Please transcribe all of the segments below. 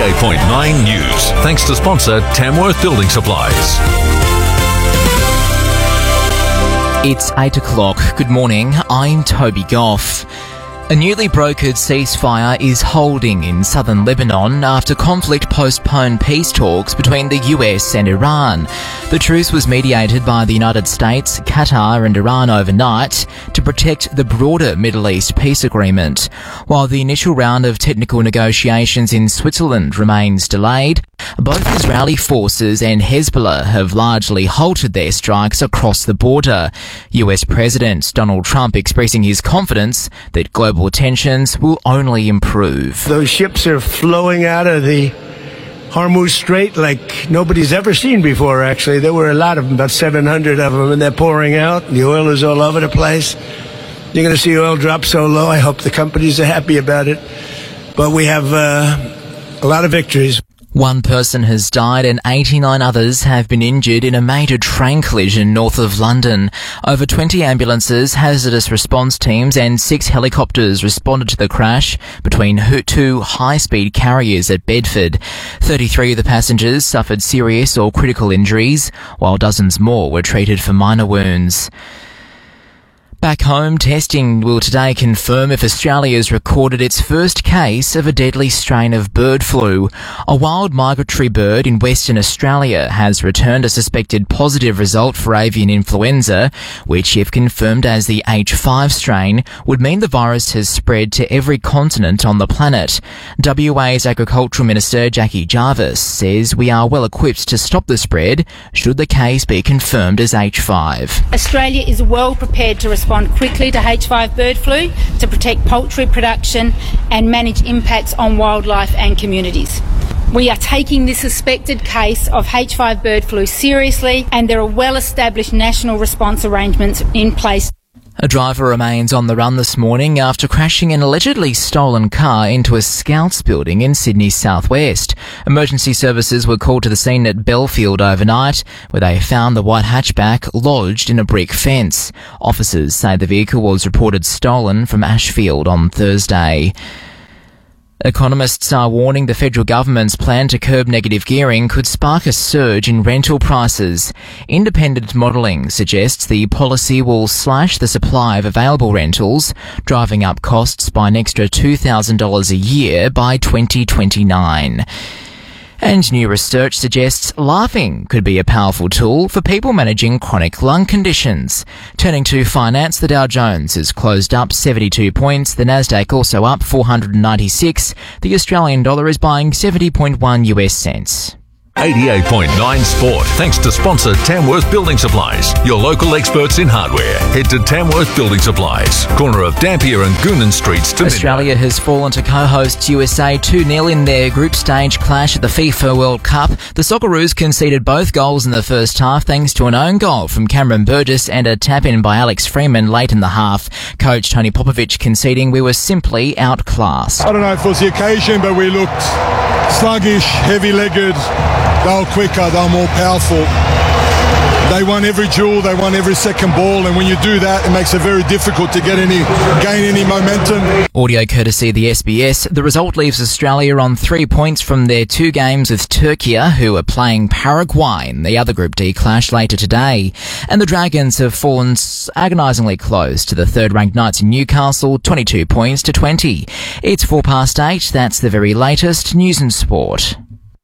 88.9 News. Thanks to sponsor Tamworth Building Supplies. It's 8 o'clock. Good morning. I'm Toby Goff. A newly brokered ceasefire is holding in southern Lebanon after conflict postponed peace talks between the US and Iran. The truce was mediated by the United States, Qatar and Iran overnight to protect the broader Middle East peace agreement. While the initial round of technical negotiations in Switzerland remains delayed, both Israeli forces and Hezbollah have largely halted their strikes across the border. US President Donald Trump expressing his confidence that global tensions will only improve. Those ships are flowing out of the Hormuz Strait like nobody's ever seen before, actually. There were a lot of them, about 700 of them, and they're pouring out. The oil is all over the place. You're going to see oil drop so low. I hope the companies are happy about it. But we have a lot of victories. One person has died and 89 others have been injured in a major train collision north of London. Over 20 ambulances, hazardous response teams and 6 helicopters responded to the crash between 2 high-speed carriers at Bedford. 33 of the passengers suffered serious or critical injuries, while dozens more were treated for minor wounds. Back home, testing will today confirm if Australia has recorded its first case of a deadly strain of bird flu. A wild migratory bird in Western Australia has returned a suspected positive result for avian influenza, which, if confirmed as the H5 strain, would mean the virus has spread to every continent on the planet. WA's Agricultural Minister Jackie Jarvis says we are well equipped to stop the spread should the case be confirmed as H5. Australia is well prepared to respond quickly to H5 bird flu to protect poultry production and manage impacts on wildlife and communities. We are taking this suspected case of H5 bird flu seriously, and there are well-established national response arrangements in place. A driver remains on the run this morning after crashing an allegedly stolen car into a Scouts building in Sydney's southwest. Emergency services were called to the scene at Belfield overnight, where they found the white hatchback lodged in a brick fence. Officers say the vehicle was reported stolen from Ashfield on Thursday. Economists are warning the federal government's plan to curb negative gearing could spark a surge in rental prices. Independent modelling suggests the policy will slash the supply of available rentals, driving up costs by an extra $2,000 a year by 2029. And new research suggests laughing could be a powerful tool for people managing chronic lung conditions. Turning to finance, the Dow Jones has closed up 72 points, the Nasdaq also up 496. The Australian dollar is buying 70.1 US cents. 88.9 Sport. Thanks to sponsor Tamworth Building Supplies, your local experts in hardware. Head to Tamworth Building Supplies, corner of Dampier and Goonan Streets to Australia midnight. has fallen to co-hosts USA 2-0 in their group stage clash at the FIFA World Cup. The Socceroos conceded both goals in the first half thanks to an own goal from Cameron Burgess and a tap-in by Alex Freeman late in the half. Coach Tony Popovich conceding we were simply outclassed. I don't know if it was the occasion, but we looked sluggish, heavy-legged. They were quicker, they were more powerful. They won every duel, they won every second ball, and when you do that, it makes it very difficult to gain any momentum. Audio courtesy of the SBS. The result leaves Australia on 3 points from their 2 games with Turkey, who are playing Paraguay in the other Group D clash later today. And the Dragons have fallen agonisingly close to the third-ranked Knights in Newcastle, 22 points to 20. It's 8:04. That's the very latest news and sport.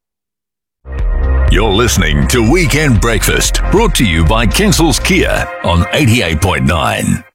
You're listening to Weekend Breakfast, brought to you by Kensals Kia on 88.9.